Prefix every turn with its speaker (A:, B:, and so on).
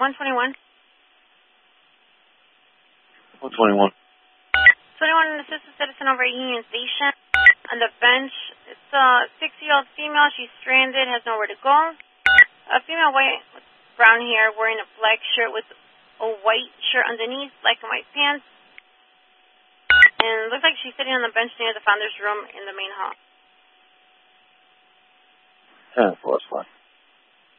A: 121.
B: 121.
A: 21, an assistant citizen over at Union Station. On the bench, it's a 60-year-old female. She's stranded, has nowhere to go. A female white with brown hair wearing a black shirt with a white shirt underneath, black and white pants. And it looks like she's sitting on the bench near the founder's room in the main hall.
B: 10-4, that's fine.